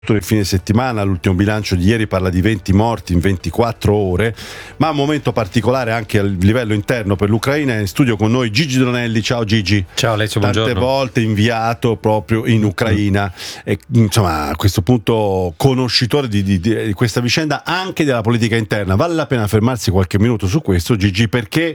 il fine settimana, l'ultimo bilancio di ieri parla di 20 morti in 24 ore, ma un momento particolare anche a livello interno per l'Ucraina. È in studio con noi Gigi Donelli. Ciao Gigi. Ciao Alessio, buongiorno. Tante volte inviato proprio in Ucraina e insomma a questo punto conoscitore di questa vicenda, anche della politica interna. Vale la pena fermarsi qualche minuto su questo, Gigi, perché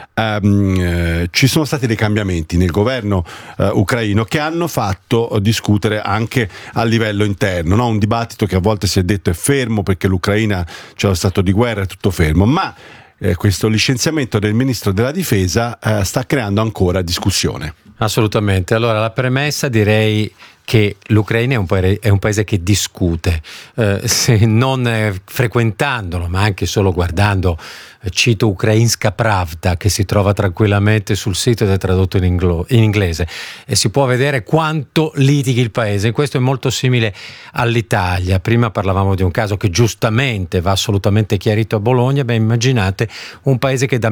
ci sono stati dei cambiamenti nel governo ucraino che hanno fatto discutere anche a livello interno, no? Un dibattito che a volte si è detto è fermo perché l'Ucraina c'è lo stato di guerra, è tutto fermo, ma questo licenziamento del ministro della difesa sta creando ancora discussione. Assolutamente. Allora, la premessa, direi che l'Ucraina è un paese che discute, se non frequentandolo, ma anche solo guardando, cito Ukrainska Pravda, che si trova tranquillamente sul sito ed è tradotto in inglese, e si può vedere quanto litighi il paese. Questo è molto simile all'Italia. Prima parlavamo di un caso che giustamente va assolutamente chiarito a Bologna. Immaginate un paese che da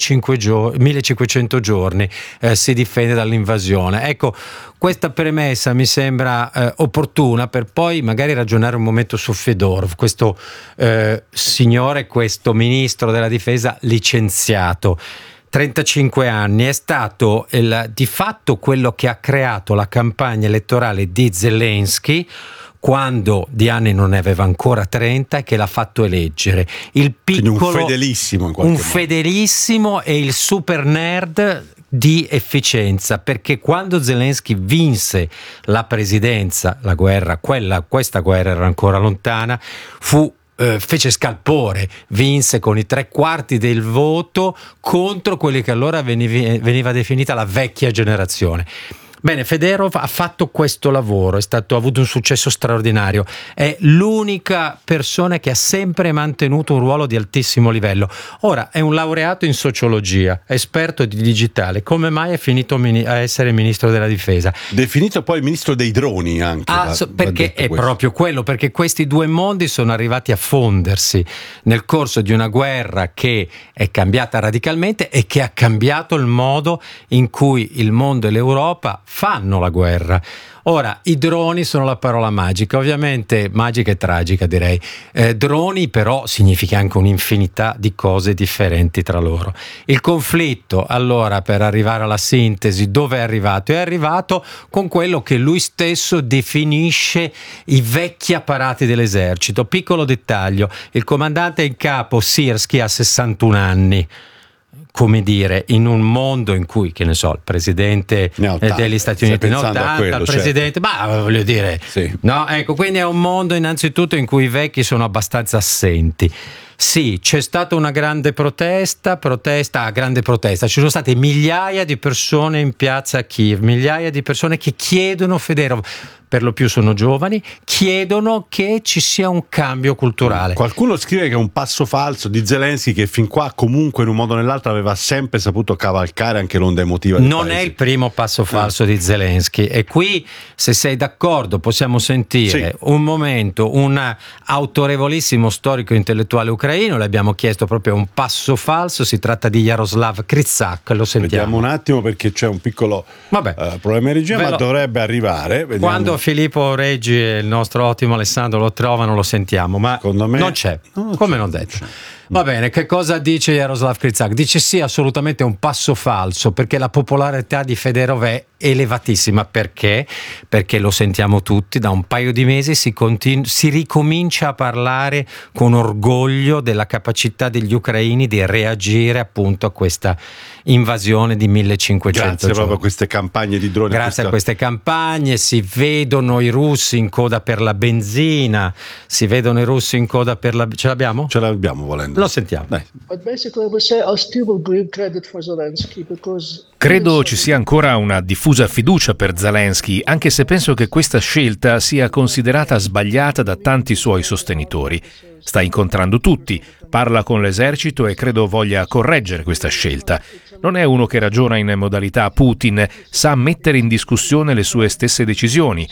1500 giorni si difende dall'invasione. Ecco, questa premessa mi sembra opportuna per poi magari ragionare un momento su Fedorov, questo signore, questo ministro della difesa licenziato. 35 anni, è stato di fatto quello che ha creato la campagna elettorale di Zelensky quando di anni non ne aveva ancora 30 e che l'ha fatto eleggere. Il piccolo, quindi un fedelissimo in qualche modo. Fedelissimo e il super nerd di efficienza, perché quando Zelensky vinse la presidenza, la guerra, questa guerra era ancora lontana, fece scalpore, vinse con i 3/4 del voto contro quelli che allora veniva definita la vecchia generazione. Bene, Fedorov ha fatto questo lavoro, ha avuto un successo straordinario, è l'unica persona che ha sempre mantenuto un ruolo di altissimo livello. Ora è un laureato in sociologia, esperto di digitale. Come mai è finito a essere ministro della difesa? Definito poi ministro dei droni anche. Perché è proprio quello, perché questi due mondi sono arrivati a fondersi nel corso di una guerra che è cambiata radicalmente e che ha cambiato il modo in cui il mondo e l'Europa fanno la guerra. Ora, i droni sono la parola magica, ovviamente magica e tragica direi. Droni però significa anche un'infinità di cose differenti tra loro. Il conflitto, allora, per arrivare alla sintesi, dove è arrivato? È arrivato con quello che lui stesso definisce i vecchi apparati dell'esercito. Piccolo dettaglio, il comandante in capo Sirski ha 61 anni. Come dire, in un mondo in cui, che ne so, il presidente degli Stati Uniti, 80, il presidente, certo. Ma voglio dire, sì. No, ecco, quindi è un mondo innanzitutto in cui i vecchi sono abbastanza assenti. Sì, c'è stata una grande protesta, ci sono state migliaia di persone in piazza a Kiev, migliaia di persone che chiedono Fedorov, per lo più sono giovani, chiedono che ci sia un cambio culturale. Qualcuno scrive che è un passo falso di Zelensky, che fin qua comunque in un modo o nell'altro aveva sempre saputo cavalcare anche l'onda emotiva del non paese. È il primo passo falso di Zelensky, e qui, se sei d'accordo, possiamo sentire un momento un autorevolissimo storico intellettuale ucraino. Le abbiamo chiesto proprio un passo falso, si tratta di Jaroslav Kryzak, lo sentiamo. Vediamo un attimo perché c'è un piccolo problema di regia, ma dovrebbe arrivare. Vediamo. Quando Filippo Reggi e il nostro ottimo Alessandro lo trovano lo sentiamo, ma me non c'è, come non detto. Va bene, che cosa dice Jaroslav Kryzak? Dice sì, assolutamente un passo falso, perché la popolarità di Fedorov è elevatissima. Perché? Perché lo sentiamo tutti, da un paio di mesi si ricomincia a parlare con orgoglio della capacità degli ucraini di reagire appunto a questa invasione di 1500 Grazie giorni. proprio a queste campagne di droni. Grazie a queste campagne si vedono i russi in coda per la benzina, si vedono i russi in coda per la... Ce l'abbiamo? Ce l'abbiamo volendo. Lo sentiamo. Dai. Credo ci sia ancora una diffusa fiducia per Zelensky, anche se penso che questa scelta sia considerata sbagliata da tanti suoi sostenitori. Sta incontrando tutti, parla con l'esercito e credo voglia correggere questa scelta. Non è uno che ragiona in modalità Putin, sa mettere in discussione le sue stesse decisioni.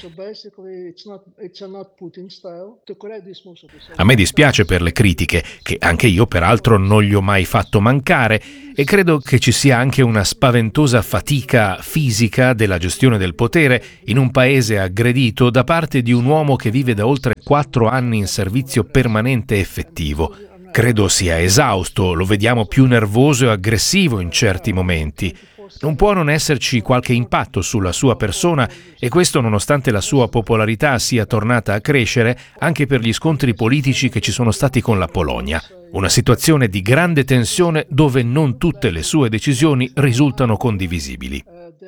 A me dispiace per le critiche, che anche io peraltro non gli ho mai fatto mancare, e credo che ci sia anche una spaventosa fatica fisica della gestione del potere in un paese aggredito da parte di un uomo che vive da oltre 4 anni in servizio permanente effettivo. Credo sia esausto, lo vediamo più nervoso e aggressivo in certi momenti. Non può non esserci qualche impatto sulla sua persona, e questo nonostante la sua popolarità sia tornata a crescere anche per gli scontri politici che ci sono stati con la Polonia. Una situazione di grande tensione dove non tutte le sue decisioni risultano condivisibili.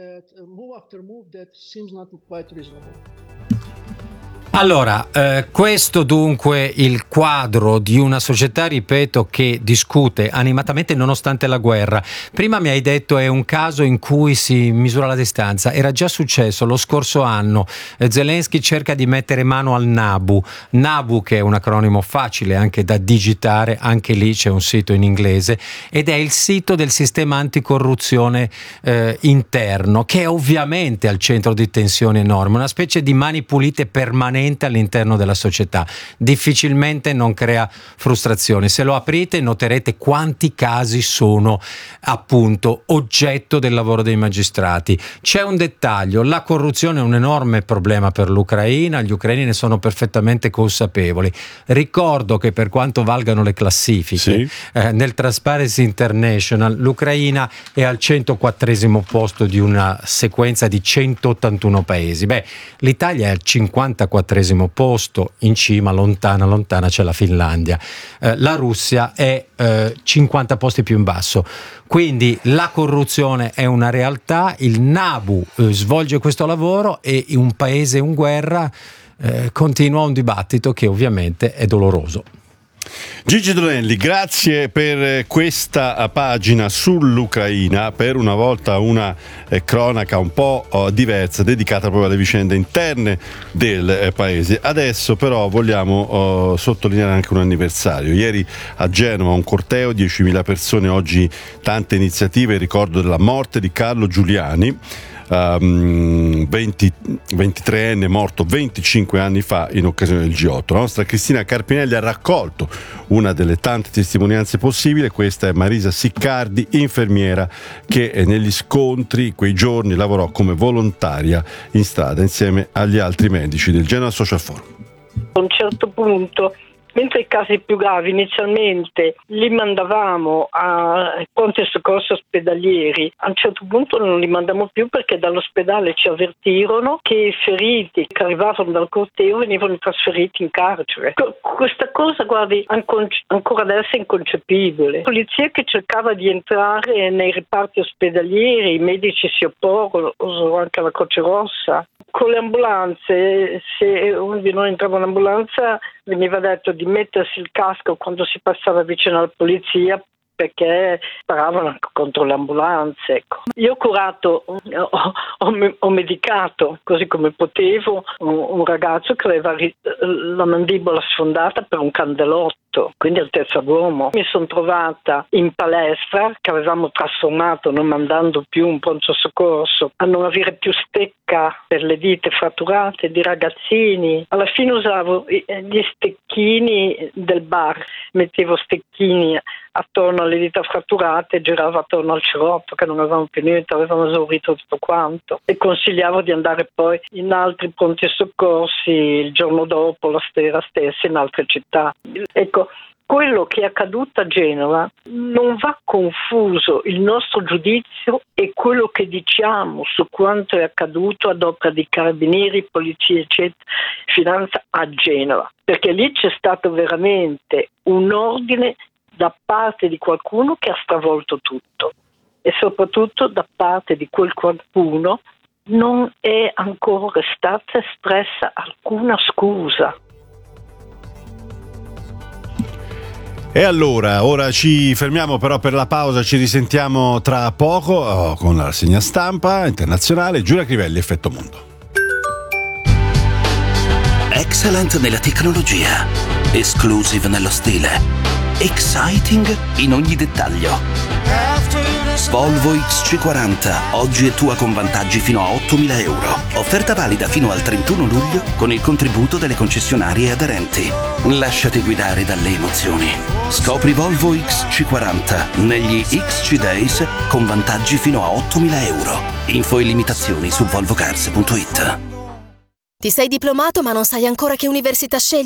Allora, questo dunque il quadro di una società, ripeto, che discute animatamente nonostante la guerra. Prima mi hai detto è un caso in cui si misura la distanza. Era già successo lo scorso anno. Zelensky cerca di mettere mano al NABU. NABU, che è un acronimo facile anche da digitare, anche lì c'è un sito in inglese, ed è il sito del sistema anticorruzione interno, che è ovviamente al centro di tensioni enormi, una specie di mani pulite permanente all'interno della società. Difficilmente non crea frustrazioni. Se lo aprite noterete quanti casi sono appunto oggetto del lavoro dei magistrati. C'è un dettaglio: la corruzione è un enorme problema per l'Ucraina, gli ucraini ne sono perfettamente consapevoli. Ricordo che, per quanto valgano le classifiche, nel Transparency International l'Ucraina è al 104esimo posto di una sequenza di 181 paesi. L'Italia è al 54esimo posto, in cima lontana c'è la Finlandia. La Russia è 50 posti più in basso. Quindi la corruzione è una realtà, il NABU svolge questo lavoro, e un paese in guerra continua un dibattito che ovviamente è doloroso. Gigi Donelli, grazie per questa pagina sull'Ucraina, per una volta una cronaca un po' diversa, dedicata proprio alle vicende interne del paese. Adesso però vogliamo sottolineare anche un anniversario. Ieri a Genova un corteo, 10.000 persone, oggi tante iniziative in ricordo della morte di Carlo Giuliani, 23enne morto 25 anni fa in occasione del G8. La nostra Cristina Carpinelli ha raccolto una delle tante testimonianze possibili. Questa è Marisa Siccardi, infermiera, che negli scontri quei giorni lavorò come volontaria in strada insieme agli altri medici del Genova Social Forum. A un certo punto, mentre i casi più gravi inizialmente li mandavamo a pronti soccorso ospedalieri, a un certo punto non li mandiamo più, perché dall'ospedale ci avvertirono che i feriti che arrivavano dal corteo venivano trasferiti in carcere. Questa cosa, guardi, ancora adesso è inconcepibile. La polizia che cercava di entrare nei reparti ospedalieri, i medici si oppongono, anche la Croce Rossa. Con le ambulanze, se uno di noi entrava in ambulanza, veniva detto di mettersi il casco quando si passava vicino alla polizia, perché sparavano anche contro le ambulanze. Ecco. Io ho curato, ho medicato così come potevo un ragazzo che aveva la mandibola sfondata per un candelotto, quindi altezza d'uomo. Mi sono trovata in palestra, che avevamo trasformato, non mandando più un pronto soccorso, a non avere più stecca per le dita fratturate di ragazzini. Alla fine usavo gli stecchini del bar, mettevo stecchini attorno alle dita fratturate e giravo attorno al cerotto, che non avevamo più niente, avevamo esaurito tutto quanto, e consigliavo di andare poi in altri pronti soccorsi il giorno dopo, la sera stessa, in altre città. Ecco, quello che è accaduto a Genova non va confuso il nostro giudizio e quello che diciamo su quanto è accaduto ad opera di carabinieri, polizia, eccetera, finanza a Genova, perché lì c'è stato veramente un ordine da parte di qualcuno che ha stravolto tutto, e soprattutto da parte di quel qualcuno non è ancora stata espressa alcuna scusa. E allora, ora ci fermiamo però per la pausa, ci risentiamo tra poco con la rassegna stampa internazionale. Giulia Crivelli, Effetto Mondo. Excellent nella tecnologia, exclusive nello stile, exciting in ogni dettaglio. Volvo XC40, oggi è tua con vantaggi fino a 8.000 euro. Offerta valida fino al 31 luglio con il contributo delle concessionarie aderenti. Lasciati guidare dalle emozioni. Scopri Volvo XC40 negli XC Days con vantaggi fino a 8.000 euro. Info e limitazioni su volvocars.it. Ti sei diplomato ma non sai ancora che università scegliere?